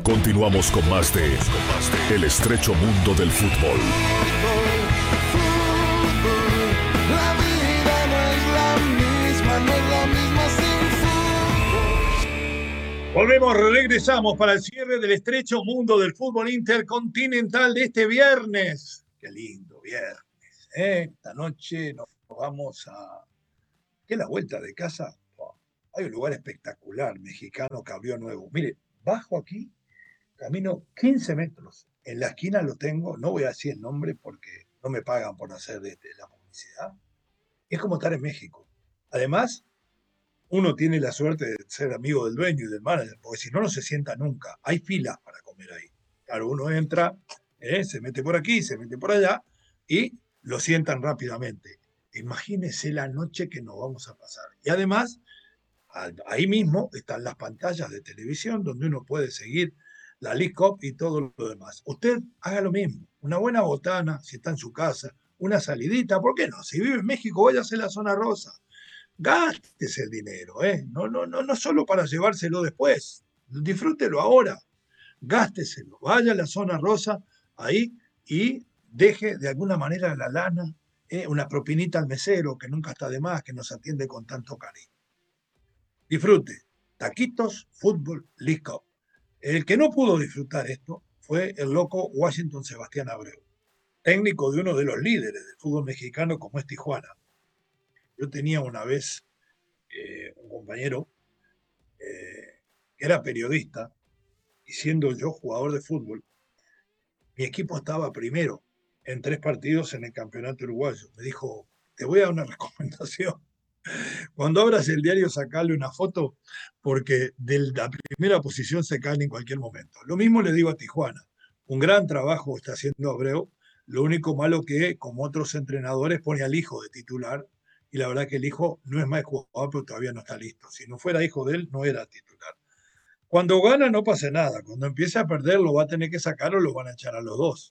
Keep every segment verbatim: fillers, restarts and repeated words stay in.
Continuamos con más de El estrecho mundo del fútbol. La vida no es la misma, no es la misma sin fútbol. Volvemos, regresamos para el cierre del estrecho mundo del fútbol intercontinental de este viernes. Qué lindo viernes, ¿eh? Esta noche nos vamos a... ¿Qué es la vuelta de casa? Oh, hay un lugar espectacular, mexicano, que abrió nuevo. Mire, bajo aquí, camino quince metros. En la esquina lo tengo, no voy a decir el nombre porque no me pagan por hacer de, de la publicidad. Es como estar en México. Además, uno tiene la suerte de ser amigo del dueño y del manager, porque si no, no se sienta nunca. Hay filas para comer ahí. Claro, uno entra, eh, se mete por aquí, se mete por allá y lo sientan rápidamente. Imagínese la noche que nos vamos a pasar. Y además, ahí mismo están las pantallas de televisión donde uno puede seguir la League Cup y todo lo demás. Usted haga lo mismo. Una buena botana, si está en su casa, una salidita, ¿por qué no? Si vive en México, váyase a la zona rosa. Gástese el dinero, ¿eh? No, no, no, no solo para llevárselo después. Disfrútelo ahora. Gásteselo. Vaya a la zona rosa ahí y deje de alguna manera la lana, ¿eh? Una propinita al mesero que nunca está de más, que nos atiende con tanto cariño. Disfrute. Taquitos, fútbol, League Cup. El que no pudo disfrutar esto fue el loco Washington Sebastián Abreu, técnico de uno de los líderes del fútbol mexicano como es Tijuana. Yo tenía una vez eh, un compañero eh, que era periodista y siendo yo jugador de fútbol, mi equipo estaba primero en tres partidos en el campeonato uruguayo. Me dijo, te voy a dar una recomendación. Cuando abras el diario, sacale una foto, porque de la primera posición se caen en cualquier momento. Lo mismo le digo a Tijuana. Un gran trabajo está haciendo Abreu. Lo único malo que, como otros entrenadores, pone al hijo de titular. Y la verdad que el hijo no es más jugador, pero todavía no está listo. Si no fuera hijo de él, no era titular. Cuando gana, no pasa nada. Cuando empiece a perder, lo va a tener que sacar o lo van a echar a los dos.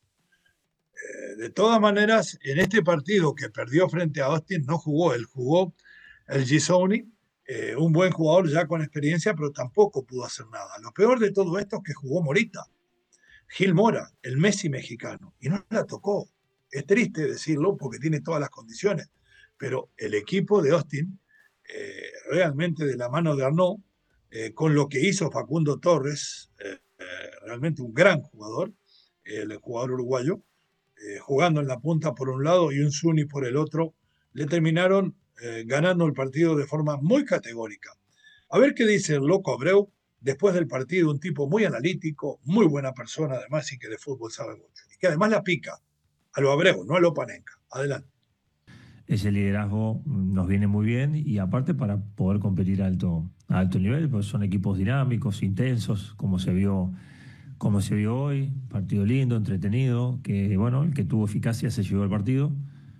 Eh, de todas maneras, en este partido que perdió frente a Austin, no jugó. Él jugó el Gisoni, eh, un buen jugador ya con experiencia, pero tampoco pudo hacer nada. Lo peor de todo esto es que jugó Morita, Gil Mora, el Messi mexicano, y no la tocó. Es triste decirlo porque tiene todas las condiciones, pero el equipo de Austin, eh, realmente de la mano de Arnaud, eh, con lo que hizo Facundo Torres, eh, eh, realmente un gran jugador, eh, el jugador uruguayo, eh, jugando en la punta por un lado y un Zuni por el otro, le terminaron Eh, ganando el partido de forma muy categórica. A ver qué dice el loco Abreu después del partido, un tipo muy analítico, muy buena persona además y que de fútbol sabe mucho. Y que además la pica a lo Abreu, no a lo Panenka. Adelante. Ese liderazgo nos viene muy bien y aparte para poder competir a alto, a alto nivel, pues son equipos dinámicos, intensos, como se vio, como se vio hoy, partido lindo, entretenido, que bueno, el que tuvo eficacia se llevó el partido.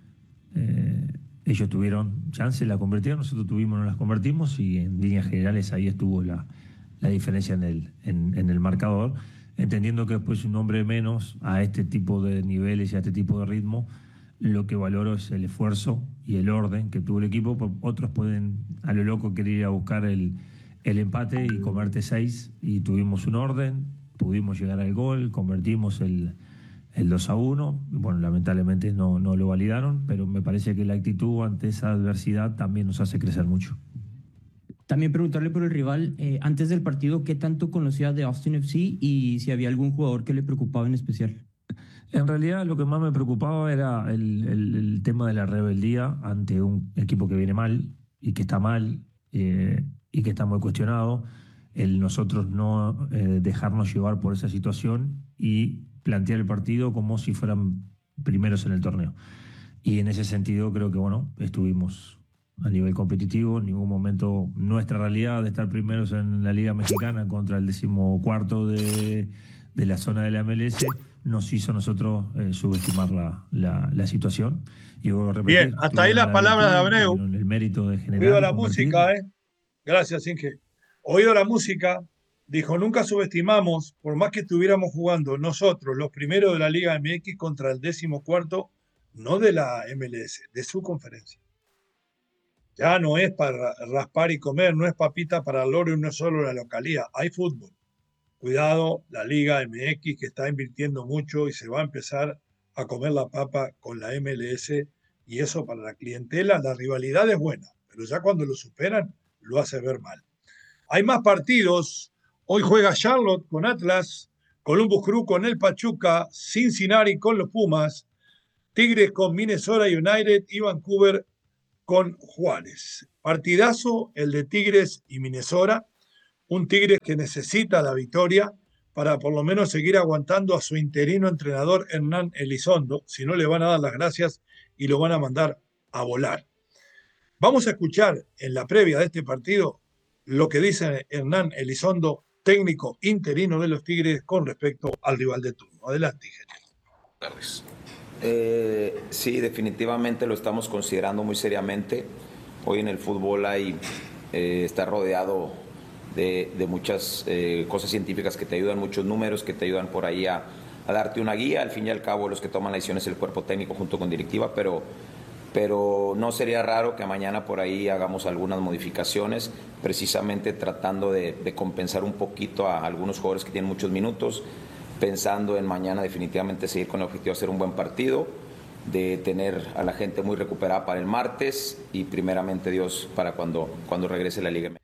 Eh, Ellos tuvieron chance, la convirtieron, nosotros tuvimos, no las convertimos y en líneas generales ahí estuvo la, la diferencia en el, en, en el marcador, entendiendo que después un hombre menos a este tipo de niveles y a este tipo de ritmo, lo que valoro es el esfuerzo y el orden que tuvo el equipo. Otros pueden a lo loco querer ir a buscar el, el empate y comerte seis y tuvimos un orden, pudimos llegar al gol, convertimos el... el dos a uno, bueno, lamentablemente no, no lo validaron, pero me parece que la actitud ante esa adversidad también nos hace crecer mucho. También preguntarle por el rival, eh, antes del partido, ¿qué tanto conocía de Austin F C y si había algún jugador que le preocupaba en especial? En realidad lo que más me preocupaba era el, el, el tema de la rebeldía ante un equipo que viene mal y que está mal eh, y que está muy cuestionado, el nosotros no eh, dejarnos llevar por esa situación y plantear el partido como si fueran primeros en el torneo. Y en ese sentido creo que bueno, estuvimos a nivel competitivo, en ningún momento nuestra realidad de estar primeros en la Liga Mexicana contra el decimocuarto de, de la zona de la M L S nos hizo nosotros eh, subestimar la, la, la situación. Y vuelvo a repetir, bien, hasta ahí las palabras de Abreu. El mérito de generar. Oído la música, ¿eh? Gracias, Inge. Oído la música. Dijo, nunca subestimamos, por más que estuviéramos jugando nosotros, los primeros de la Liga M X contra el décimo cuarto, no de la M L S, de su conferencia. Ya no es para raspar y comer, no es papita para el loro y no es solo la localía, hay fútbol. Cuidado, la Liga M X que está invirtiendo mucho y se va a empezar a comer la papa con la M L S, y eso para la clientela, la rivalidad es buena, pero ya cuando lo superan lo hace ver mal. Hay más partidos. Hoy juega Charlotte con Atlas, Columbus Crew con el Pachuca, Cincinnati con los Pumas, Tigres con Minnesota United y Vancouver con Juárez. Partidazo el de Tigres y Minnesota. Un Tigres que necesita la victoria para por lo menos seguir aguantando a su interino entrenador Hernán Elizondo, si no le van a dar las gracias y lo van a mandar a volar. Vamos a escuchar en la previa de este partido lo que dice Hernán Elizondo, técnico interino de los Tigres, con respecto al rival de turno. Adelante, ingeniero. Eh, sí, definitivamente lo estamos considerando muy seriamente. Hoy en el fútbol hay, eh, está rodeado de, de muchas eh, cosas científicas que te ayudan, muchos números que te ayudan por ahí a, a darte una guía. Al fin y al cabo, los que toman la decisión es el cuerpo técnico junto con directiva, pero, pero no sería raro que mañana por ahí hagamos algunas modificaciones, precisamente tratando de, de compensar un poquito a algunos jugadores que tienen muchos minutos, pensando en mañana definitivamente seguir con el objetivo de hacer un buen partido, de tener a la gente muy recuperada para el martes y primeramente Dios para cuando, cuando regrese la Liga.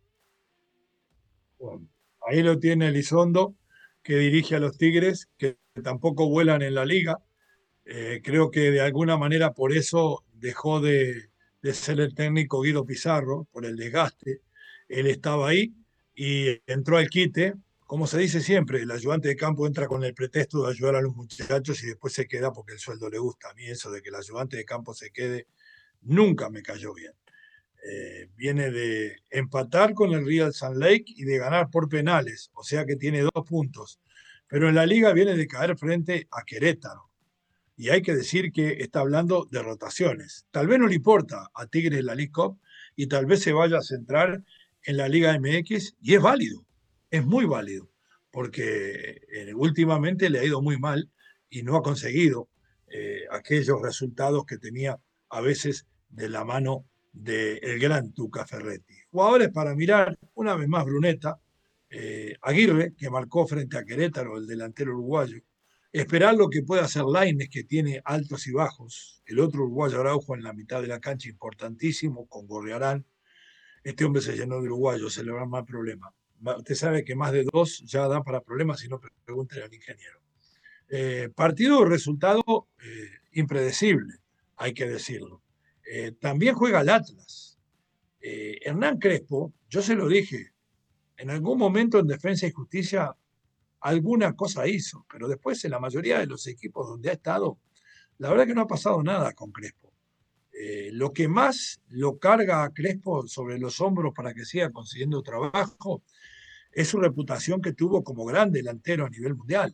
Bueno, ahí lo tiene Elizondo, que dirige a los Tigres, que tampoco vuelan en la liga. Eh, creo que de alguna manera por eso dejó de, de ser el técnico Guido Pizarro, por el desgaste. Él estaba ahí y entró al quite. Como se dice siempre, el ayudante de campo entra con el pretexto de ayudar a los muchachos y después se queda porque el sueldo le gusta. A mí eso de que el ayudante de campo se quede nunca me cayó bien. Eh, viene de empatar con el Real Salt Lake y de ganar por penales, o sea que tiene dos puntos. Pero en la liga viene de caer frente a Querétaro. Y hay que decir que está hablando de rotaciones. Tal vez no le importa a Tigres la League Cup y tal vez se vaya a centrar en la Liga M X, y es válido, es muy válido, porque eh, últimamente le ha ido muy mal y no ha conseguido eh, aquellos resultados que tenía a veces de la mano del gran Tuca Ferretti. Jugadores para mirar, una vez más Bruneta, eh, Aguirre, que marcó frente a Querétaro, el delantero uruguayo. Esperar lo que puede hacer Lainez, que tiene altos y bajos. El otro uruguayo, Araujo, en la mitad de la cancha, importantísimo, con Gorriarán. Este hombre se llenó de uruguayos, se le va más problema. Usted sabe que más de dos ya dan para problemas, si no, pregúntele al ingeniero. Eh, partido, resultado eh, impredecible, hay que decirlo. Eh, también juega el Atlas. Eh, Hernán Crespo, yo se lo dije, en algún momento en Defensa y Justicia alguna cosa hizo, pero después en la mayoría de los equipos donde ha estado, la verdad que no ha pasado nada con Crespo. Eh, lo que más lo carga a Crespo sobre los hombros para que siga consiguiendo trabajo es su reputación que tuvo como gran delantero a nivel mundial.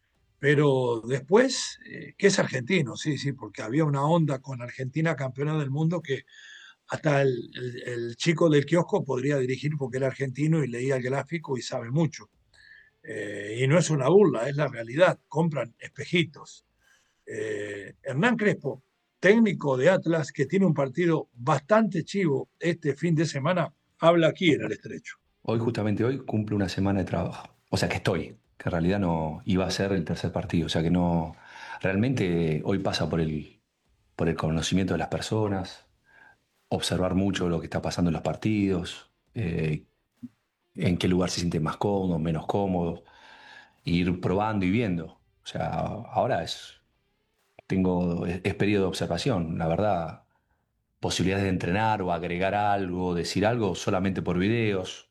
Pero después, eh, que es argentino, sí, sí, porque había una onda con Argentina campeona del mundo que hasta el, el, el chico del kiosco podría dirigir porque era argentino y leía el gráfico y sabe mucho. Eh, y no es una burla, es la realidad. Compran espejitos. Eh, Hernán Crespo, técnico de Atlas, que tiene un partido bastante chivo este fin de semana, habla aquí en el Estrecho. Hoy, justamente hoy, cumple una semana de trabajo. O sea que estoy, que en realidad no iba a ser el tercer partido. O sea que no, realmente hoy pasa por el, por el conocimiento de las personas, observar mucho lo que está pasando en los partidos, eh, en qué lugar se siente más cómodo, menos cómodo, ir probando y viendo. O sea, ahora es, tengo, es, es periodo de observación, la verdad, posibilidades de entrenar o agregar algo, decir algo solamente por videos,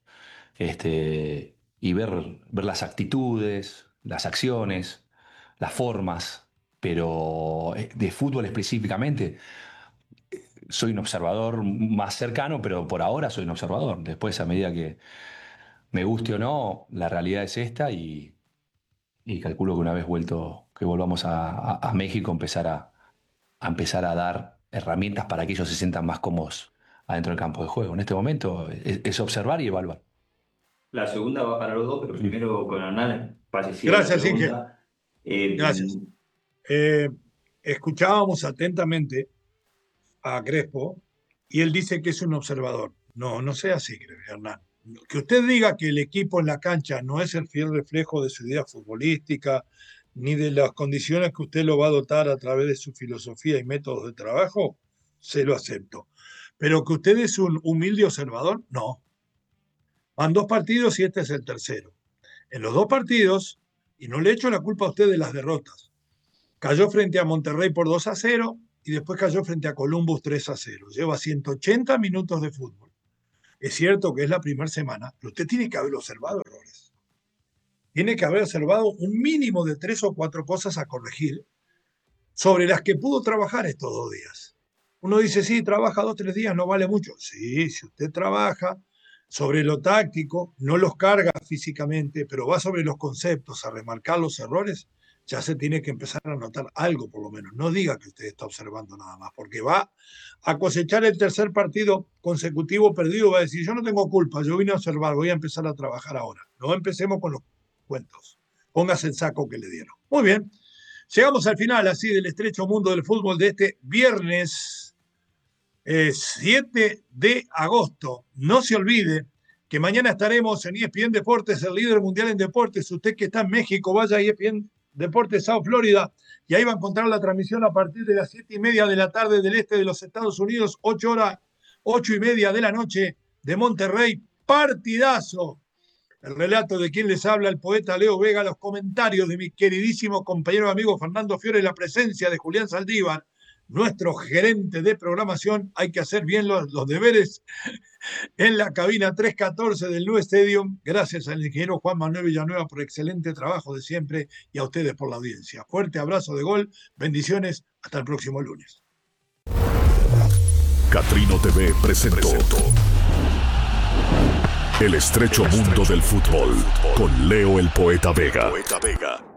este, y ver, ver las actitudes, las acciones, las formas, pero de fútbol específicamente soy un observador más cercano, pero por ahora soy un observador. Después, a medida que me guste o no, la realidad es esta y, y calculo que una vez vuelto, que volvamos a, a, a México, empezar a, a empezar a dar herramientas para que ellos se sientan más cómodos adentro del campo de juego. En este momento es, es observar y evaluar. La segunda va para los dos, pero primero con Hernán. Parecida Gracias, la Inge. Eh, Gracias. Eh, escuchábamos atentamente a Crespo y él dice que es un observador. No, no sea así, Hernán. Que usted diga que el equipo en la cancha no es el fiel reflejo de su idea futbolística, ni de las condiciones que usted lo va a dotar a través de su filosofía y métodos de trabajo, se lo acepto. Pero que usted es un humilde observador, no. Van dos partidos y este es el tercero. En los dos partidos, y no le echo la culpa a usted de las derrotas, cayó frente a Monterrey por dos a cero y después cayó frente a Columbus tres a cero. Lleva ciento ochenta minutos de fútbol. Es cierto que es la primera semana, pero usted tiene que haber observado errores. Tiene que haber observado un mínimo de tres o cuatro cosas a corregir sobre las que pudo trabajar estos dos días. Uno dice, sí, trabaja dos o tres días, no vale mucho. Sí, si usted trabaja sobre lo táctico, no los carga físicamente, pero va sobre los conceptos a remarcar los errores, ya se tiene que empezar a notar algo por lo menos. No diga que usted está observando nada más, porque va a cosechar el tercer partido consecutivo perdido, va a decir, yo no tengo culpa, yo vine a observar, voy a empezar a trabajar ahora. No empecemos con los cuentos. Póngase el saco que le dieron. Muy bien. Llegamos al final así del estrecho mundo del fútbol de este viernes eh, siete de agosto. No se olvide que mañana estaremos en E S P N Deportes, el líder mundial en deportes. Usted que está en México, vaya a E S P N Deportes South Florida y ahí va a encontrar la transmisión a partir de las siete y media de la tarde del este de los Estados Unidos, ocho horas, ocho y media de la noche de Monterrey. Partidazo. El relato de quien les habla, el poeta Leo Vega, los comentarios de mi queridísimo compañero y amigo Fernando Fiore, la presencia de Julián Saldívar, nuestro gerente de programación. Hay que hacer bien los, los deberes en la cabina trescientos catorce del New Stadium. Gracias al ingeniero Juan Manuel Villanueva por excelente trabajo de siempre y a ustedes por la audiencia. Fuerte abrazo de gol, bendiciones, hasta el próximo lunes. Catrino T V presentó El estrecho mundo del fútbol con Leo el Poeta Vega.